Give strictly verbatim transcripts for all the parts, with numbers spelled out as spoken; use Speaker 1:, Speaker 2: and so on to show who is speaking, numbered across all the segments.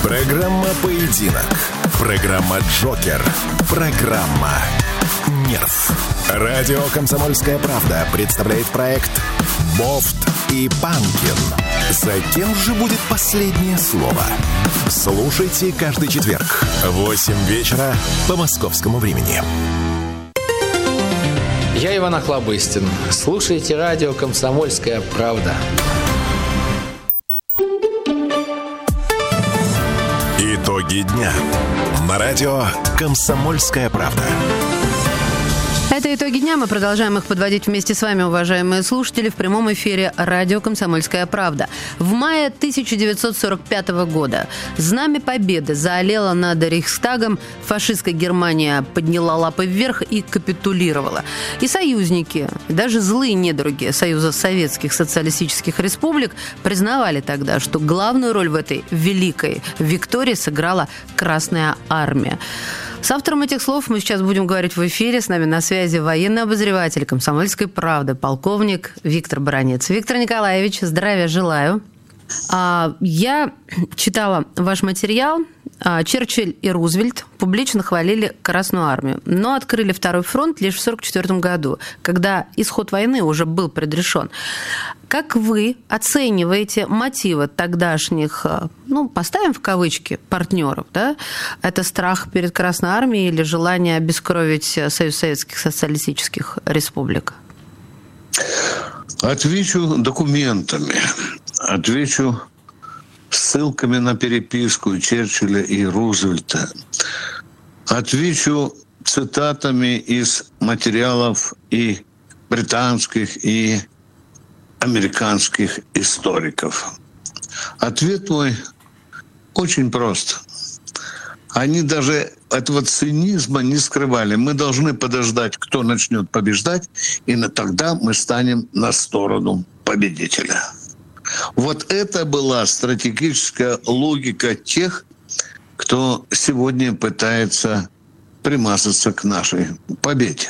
Speaker 1: Программа «Поединок». Программа «Джокер». Программа «Нерв». Радио «Комсомольская правда» представляет проект «Бофт и Панкин». За кем же будет последнее слово? Слушайте каждый четверг в восемь вечера по московскому времени.
Speaker 2: Я Иван Охлобыстин. Слушайте радио «Комсомольская правда».
Speaker 1: Итоги дня на радио «Комсомольская правда».
Speaker 3: Это итоги дня. Мы продолжаем их подводить вместе с вами, уважаемые слушатели, в прямом эфире радио «Комсомольская правда». В мае тысяча девятьсот сорок пятого года Знамя Победы заолело над Рейхстагом, фашистская Германия подняла лапы вверх и капитулировала. И союзники, даже злые недруги Союза Советских Социалистических Республик признавали тогда, что главную роль в этой великой виктории сыграла Красная Армия. С автором этих слов мы сейчас будем говорить в эфире. С нами на связи военный обозреватель «Комсомольской правды», полковник Виктор Баранец. Виктор Николаевич, здравия желаю. Я читала ваш материал. Черчилль и Рузвельт публично хвалили Красную Армию, но открыли Второй фронт лишь в сорок четвёртом году, когда исход войны уже был предрешен. Как вы оцениваете мотивы тогдашних, ну, поставим в кавычки, партнеров, да? Это страх перед Красной Армией или желание обескровить Союз Советских Социалистических Республик?
Speaker 4: Отвечу документами, отвечу ссылками на переписку Черчилля и Рузвельта, отвечу цитатами из материалов и британских, и американских историков. Ответ мой очень прост. Они даже этого цинизма не скрывали. Мы должны подождать, кто начнет побеждать, и тогда мы станем на сторону победителя. Вот это была стратегическая логика тех, кто сегодня пытается примазаться к нашей победе.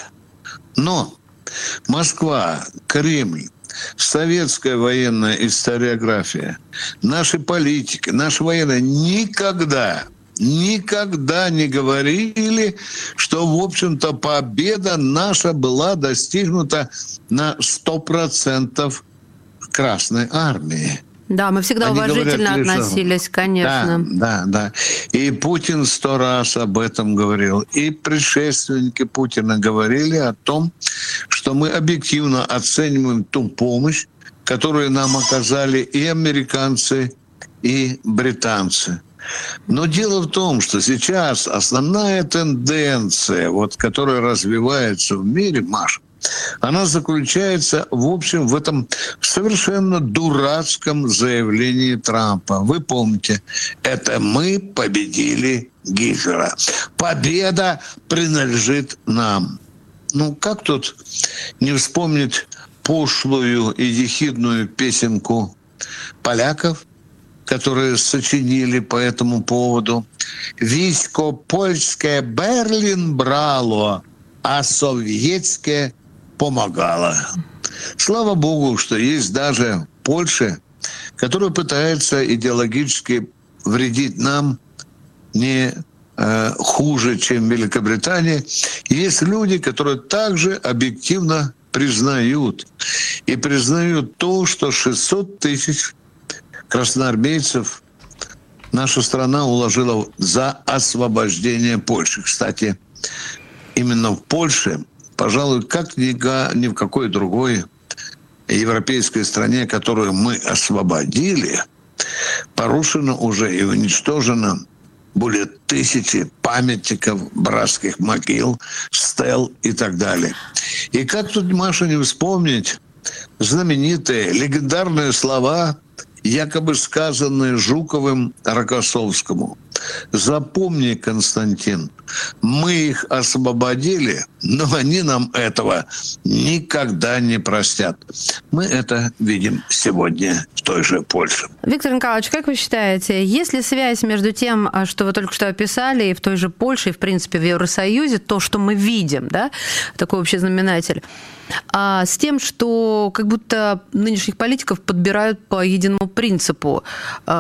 Speaker 4: Но Москва, Кремль, советская военная историография, наши политики, наши военные никогда, никогда не говорили, что, в общем-то, победа наша была достигнута на сто процентов Красной Армии.
Speaker 3: Да, мы всегда Они уважительно говорят, относились, конечно.
Speaker 4: Да, да, да. И Путин сто раз об этом говорил. И предшественники Путина говорили о том, что мы объективно оцениваем ту помощь, которую нам оказали и американцы, и британцы. Но дело в том, что сейчас основная тенденция, вот, которая развивается в мире, Маша, она заключается, в общем, в этом совершенно дурацком заявлении Трампа. Вы помните, это мы победили Гитлера. Победа принадлежит нам. Ну, как тут не вспомнить пошлую и ехидную песенку поляков, которые сочинили по этому поводу. «Військо польське Берлин брало, а советское помогало». Слава Богу, что есть даже Польша, которая пытается идеологически вредить нам не э, хуже, чем Великобритания. Есть люди, которые также объективно признают и признают то, что шестьсот тысяч красноармейцев наша страна уложила за освобождение Польши. Кстати, именно в Польше, пожалуй, как ни в какой другой европейской стране, которую мы освободили, порушено уже и уничтожено более тысячи памятников, братских могил, стел и так далее. И как тут, Маша, не вспомнить знаменитые, легендарные слова, якобы сказанные Жуковым Рокоссовскому. «Запомни, Константин, мы их освободили, но они нам этого никогда не простят». Мы это видим сегодня в той же Польше.
Speaker 3: Виктор Николаевич, как вы считаете, есть ли связь между тем, что вы только что описали, и в той же Польше, и, в принципе, в Евросоюзе, то, что мы видим, да, такой общий знаменатель, а с тем, что как будто нынешних политиков подбирают по единому принципу.